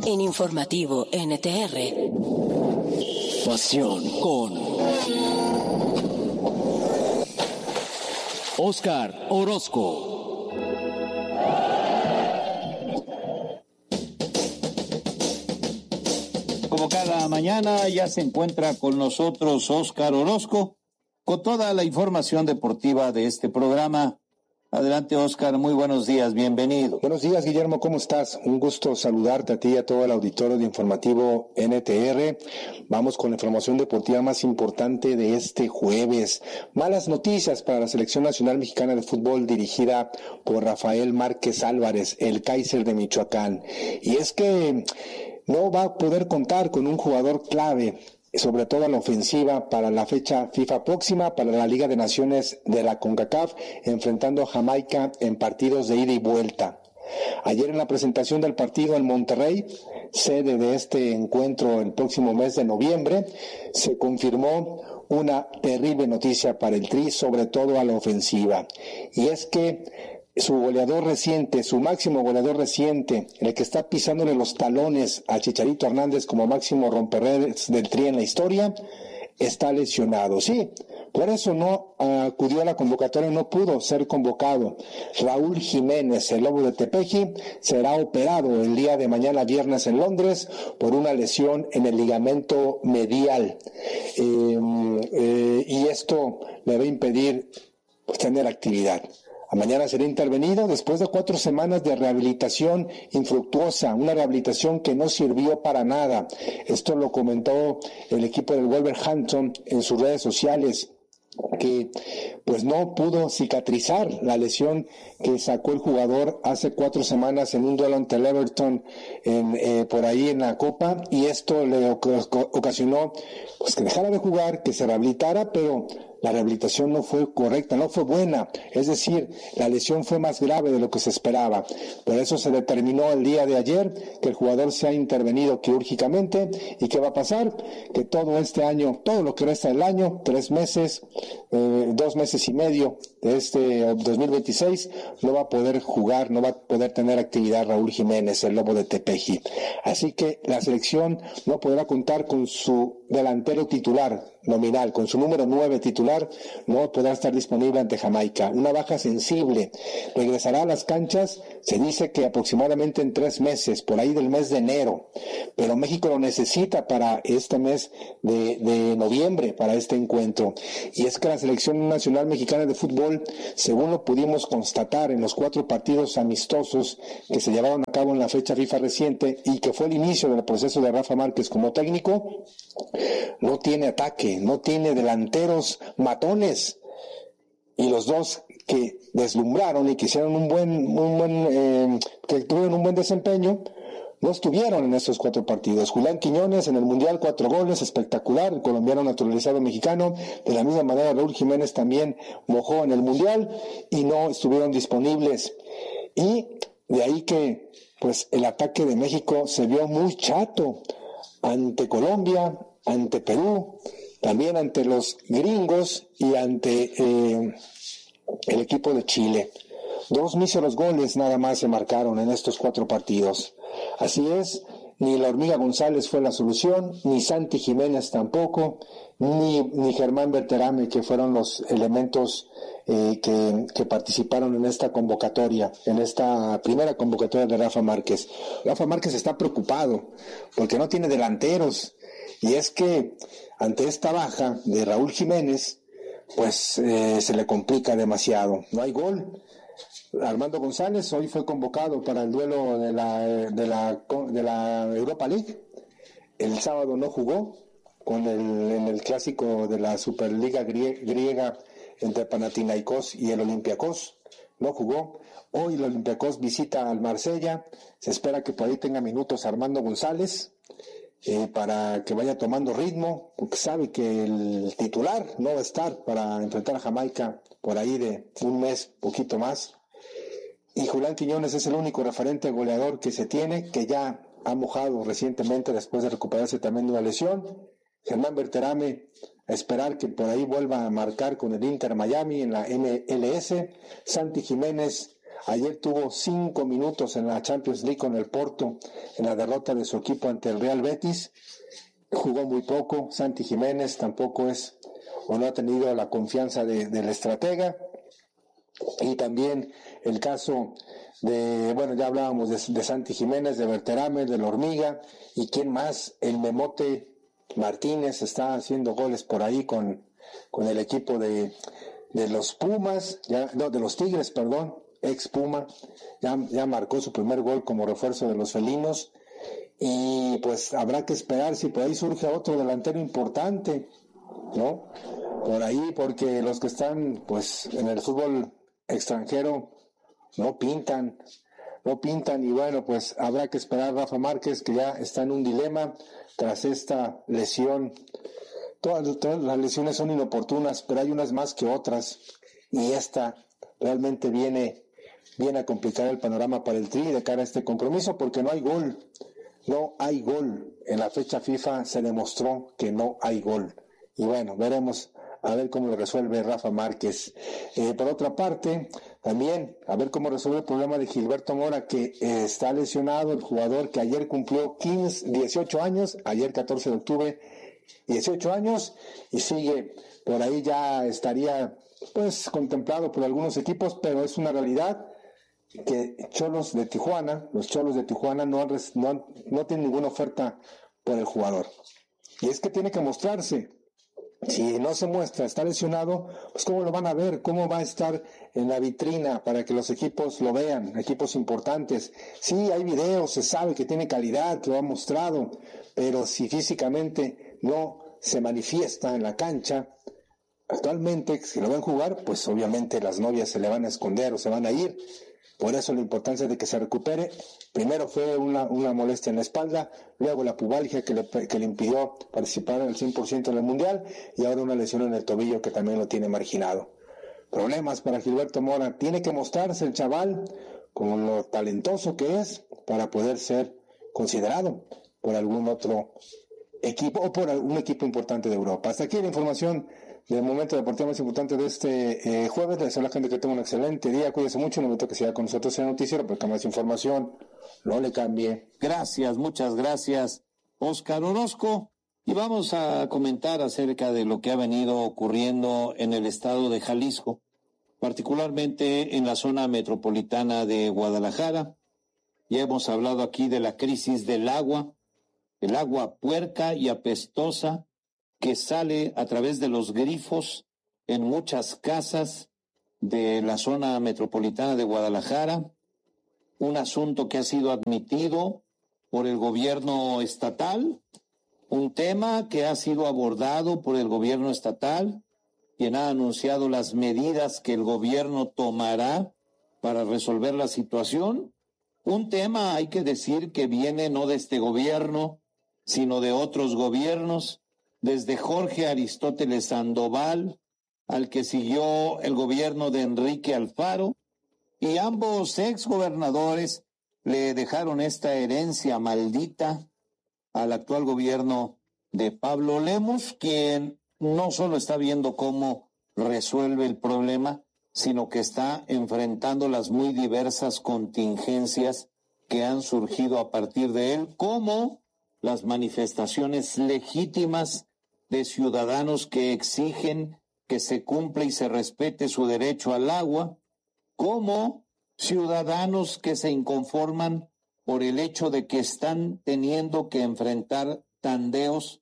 En Informativo NTR. Pasión con Óscar Orozco. Como cada mañana ya se encuentra con nosotros Óscar Orozco con toda la información deportiva de este programa. Adelante, Óscar, muy buenos días, bienvenido. Buenos días, Guillermo, ¿cómo estás? Un gusto saludarte a ti y a todo el auditorio de Informativo NTR. Vamos con la información deportiva más importante de este jueves. Malas noticias para la Selección Nacional Mexicana de Fútbol dirigida por Rafael Márquez Álvarez, el Kaiser de Michoacán. Y es que no va a poder contar con un jugador clave, sobre todo en la ofensiva, para la fecha FIFA próxima, para la Liga de Naciones de la CONCACAF, enfrentando a Jamaica en partidos de ida y vuelta. Ayer en la presentación del partido en Monterrey, sede de este encuentro el próximo mes de noviembre, se confirmó una terrible noticia para el Tri, sobre todo a la ofensiva. Y es que su goleador reciente, su máximo goleador reciente, el que está pisándole los talones a Chicharito Hernández como máximo romperredes del Tri en la historia, está lesionado. Sí, por eso no acudió a la convocatoria, no pudo ser convocado. Raúl Jiménez, el Lobo de Tepeji, será operado el día de mañana viernes en Londres por una lesión en el ligamento medial. Y esto le va a impedir tener actividad. Mañana será intervenido después de 4 semanas de rehabilitación infructuosa, una rehabilitación que no sirvió para nada. Esto lo comentó el equipo del Wolverhampton en sus redes sociales, que pues no pudo cicatrizar la lesión que sacó el jugador hace 4 semanas en un duelo ante el Everton por ahí en la Copa, y esto le ocasionó pues que dejara de jugar, que se rehabilitara, pero la rehabilitación no fue correcta, no fue buena, es decir, la lesión fue más grave de lo que se esperaba. Por eso se determinó el día de ayer que el jugador se ha intervenido quirúrgicamente. ¿Y qué va a pasar? Que todo este año, todo lo que resta del año, 3 meses, 2 meses y medio de este 2026, no va a poder jugar, no va a poder tener actividad Raúl Jiménez, el Lobo de Tepeji. Así que la selección no podrá contar con su delantero titular nominal, con su número 9 titular, no podrá estar disponible ante Jamaica. Una baja sensible. Regresará a las canchas, se dice que aproximadamente en 3 meses, por ahí del mes de enero, pero México lo necesita para este mes de noviembre, para este encuentro. Y es que la Selección Nacional Mexicana de Fútbol, según lo pudimos constatar en los 4 partidos amistosos que se llevaron a cabo en la fecha FIFA reciente y que fue el inicio del proceso de Rafa Márquez como técnico, no tiene ataque, no tiene delanteros matones, y los dos que deslumbraron y que hicieron que tuvieron un buen desempeño, no estuvieron en estos 4 partidos. Julián Quiñones en el Mundial, 4 goles, espectacular, el colombiano naturalizado mexicano. De la misma manera Raúl Jiménez también mojó en el Mundial y no estuvieron disponibles. Y de ahí que pues el ataque de México se vio muy chato ante Colombia, ante Perú, también ante los gringos y ante el equipo de Chile. 2 míseros goles nada más se marcaron en estos 4 partidos. Así es, ni la Hormiga González fue la solución, ni Santi Jiménez tampoco, ni Germán Berterame, que fueron los elementos que participaron en esta convocatoria, en esta primera convocatoria de Rafa Márquez. Rafa Márquez está preocupado porque no tiene delanteros, y es que ante esta baja de Raúl Jiménez, pues se le complica demasiado. No hay gol. Armando González hoy fue convocado para el duelo de la Europa League. El sábado no jugó en el clásico de la Superliga griega entre Panathinaikos y el Olympiacos. No jugó. Hoy el Olympiacos visita al Marsella. Se espera que por ahí tenga minutos Armando González, para que vaya tomando ritmo, porque sabe que el titular no va a estar para enfrentar a Jamaica por ahí de un mes, poquito más. Y Julián Quiñones es el único referente goleador que se tiene, que ya ha mojado recientemente después de recuperarse también de una lesión. Germán Berterame, a esperar que por ahí vuelva a marcar con el Inter Miami en la MLS. Santi Jiménez Ayer tuvo 5 minutos en la Champions League con el Porto, en la derrota de su equipo ante el Real Betis. Jugó muy poco. Santi Jiménez tampoco es, o no ha tenido la confianza del estratega. Y también el caso de, bueno, ya hablábamos de Santi Jiménez, de Berterame, de la Hormiga, y quién más, el Memote Martínez está haciendo goles por ahí con el equipo de los Pumas, de los Tigres, perdón, ex Puma, ya marcó su primer gol como refuerzo de los felinos, y pues habrá que esperar si por ahí surge otro delantero importante, ¿no? Por ahí, porque los que están pues en el fútbol extranjero no pintan, y bueno, pues habrá que esperar. Rafa Márquez, que ya está en un dilema tras esta lesión. Todas las lesiones son inoportunas, pero hay unas más que otras, y esta realmente viene a complicar el panorama para el Tri de cara a este compromiso, porque no hay gol. En la fecha FIFA se demostró que no hay gol, y bueno, veremos a ver cómo lo resuelve Rafa Márquez. Por otra parte, también a ver cómo resuelve el problema de Gilberto Mora, que está lesionado, el jugador que ayer cumplió 18 años, ayer 14 de octubre, 18 años, y sigue por ahí, ya estaría pues contemplado por algunos equipos, pero es una realidad que los Cholos de Tijuana no tienen ninguna oferta por el jugador, y es que tiene que mostrarse. Si no se muestra, está lesionado, pues ¿cómo lo van a ver? ¿Cómo va a estar en la vitrina para que los equipos lo vean, equipos importantes? Sí, hay videos, se sabe que tiene calidad, que lo ha mostrado, pero si físicamente no se manifiesta en la cancha, actualmente, si lo ven jugar, pues obviamente las novias se le van a esconder o se van a ir. Por eso la importancia de que se recupere. Primero fue una molestia en la espalda, luego la pubalgia que le impidió participar al 100% en el Mundial, y ahora una lesión en el tobillo que también lo tiene marginado. Problemas para Gilberto Mora. Tiene que mostrarse el chaval como lo talentoso que es para poder ser considerado por algún otro equipo o por un equipo importante de Europa. Hasta aquí la información del momento deportivo más importante de este jueves. Les deseo a la gente que tenga un excelente día, cuídese mucho, no me toque siga con nosotros en el noticiero, porque más información, no le cambie. Gracias, muchas gracias, Óscar Orozco, y vamos a comentar acerca de lo que ha venido ocurriendo en el estado de Jalisco, particularmente en la zona metropolitana de Guadalajara. Ya hemos hablado aquí de la crisis del agua, el agua puerca y apestosa que sale a través de los grifos en muchas casas de la zona metropolitana de Guadalajara, un asunto que ha sido admitido por el gobierno estatal, un tema que ha sido abordado por el gobierno estatal, quien ha anunciado las medidas que el gobierno tomará para resolver la situación, un tema, hay que decir, que viene no de este gobierno, sino de otros gobiernos, desde Jorge Aristóteles Sandoval, al que siguió el gobierno de Enrique Alfaro, y ambos exgobernadores le dejaron esta herencia maldita al actual gobierno de Pablo Lemus, quien no solo está viendo cómo resuelve el problema, sino que está enfrentando las muy diversas contingencias que han surgido a partir de él, como las manifestaciones legítimas de ciudadanos que exigen que se cumpla y se respete su derecho al agua, como ciudadanos que se inconforman por el hecho de que están teniendo que enfrentar tandeos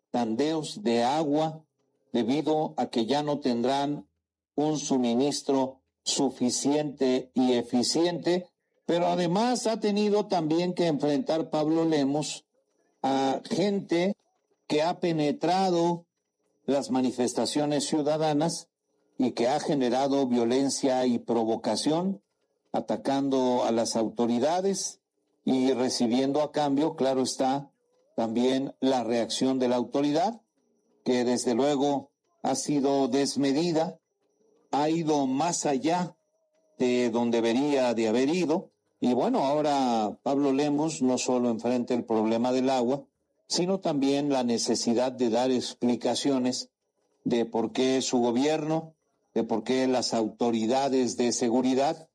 de agua debido a que ya no tendrán un suministro suficiente y eficiente, pero además ha tenido también que enfrentar Pablo Lemus a gente que ha penetrado las manifestaciones ciudadanas y que ha generado violencia y provocación, atacando a las autoridades y recibiendo a cambio, claro está, también la reacción de la autoridad, que desde luego ha sido desmedida, ha ido más allá de donde debería de haber ido, y bueno, ahora Pablo Lemus no solo enfrenta el problema del agua, sino también la necesidad de dar explicaciones de por qué su gobierno, de por qué las autoridades de seguridad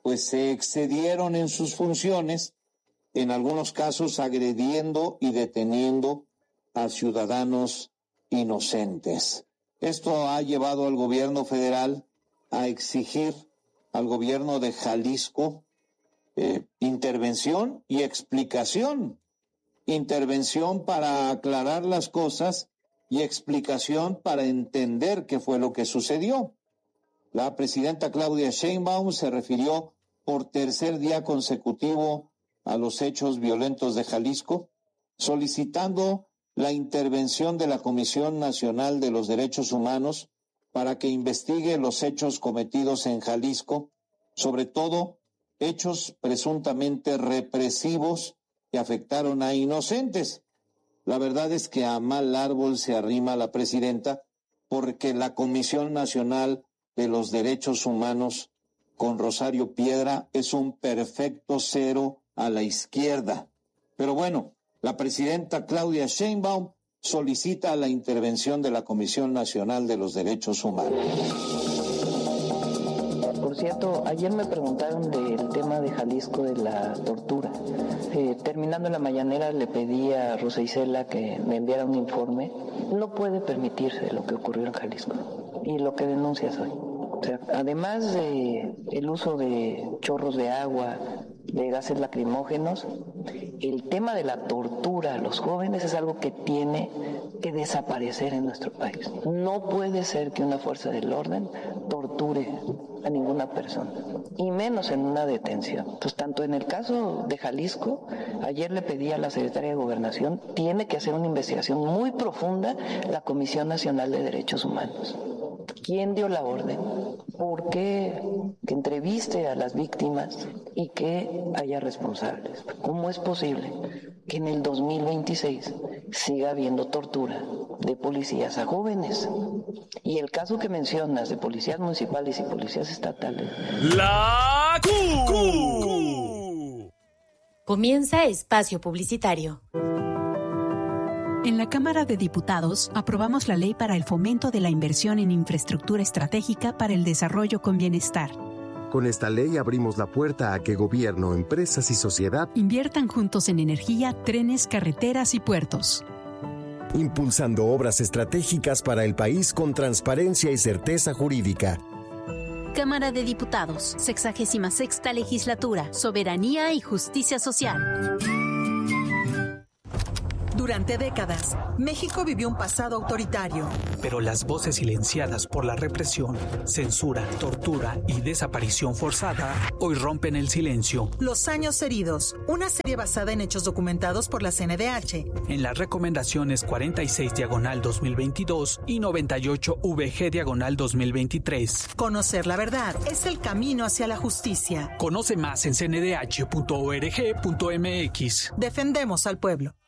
pues se excedieron en sus funciones, en algunos casos agrediendo y deteniendo a ciudadanos inocentes. Esto ha llevado al gobierno federal a exigir al gobierno de Jalisco intervención y explicación. Intervención para aclarar las cosas y explicación para entender qué fue lo que sucedió. La presidenta Claudia Sheinbaum se refirió por tercer día consecutivo a los hechos violentos de Jalisco, solicitando la intervención de la Comisión Nacional de los Derechos Humanos para que investigue los hechos cometidos en Jalisco, sobre todo hechos presuntamente represivos que afectaron a inocentes. La verdad es que a mal árbol se arrima la presidenta, porque la Comisión Nacional de los Derechos Humanos con Rosario Piedra es un perfecto cero a la izquierda. Pero bueno, la presidenta Claudia Sheinbaum solicita la intervención de la Comisión Nacional de los Derechos Humanos. Por cierto, ayer me preguntaron del tema de Jalisco, de la tortura. Terminando la mañanera le pedí a Rosa Isela que me enviara un informe. No puede permitirse lo que ocurrió en Jalisco y lo que denuncias hoy. O sea, además de el uso de chorros de agua, de gases lacrimógenos, el tema de la tortura a los jóvenes es algo que tiene que desaparecer en nuestro país. No puede ser que una fuerza del orden torture a ninguna persona, y menos en una detención. Pues tanto en el caso de Jalisco, ayer le pedí a la secretaria de Gobernación, tiene que hacer una investigación muy profunda la Comisión Nacional de Derechos Humanos. ¿Quién dio la orden? ¿Por qué? Que entreviste a las víctimas y que haya responsables. ¿Cómo es posible que en el 2026 siga habiendo tortura de policías a jóvenes? Y el caso que mencionas de policías municipales y policías estatales. La Q. Comienza espacio publicitario. En la Cámara de Diputados aprobamos la ley para el fomento de la inversión en infraestructura estratégica para el desarrollo con bienestar. Con esta ley abrimos la puerta a que gobierno, empresas y sociedad inviertan juntos en energía, trenes, carreteras y puertos. Impulsando obras estratégicas para el país con transparencia y certeza jurídica. Cámara de Diputados, 66ª Legislatura, Soberanía y Justicia Social. Durante décadas, México vivió un pasado autoritario. Pero las voces silenciadas por la represión, censura, tortura y desaparición forzada hoy rompen el silencio. Los años heridos, una serie basada en hechos documentados por la CNDH. En las recomendaciones 46/2022 y 98/VG/2023. Conocer la verdad es el camino hacia la justicia. Conoce más en cndh.org.mx. Defendemos al pueblo.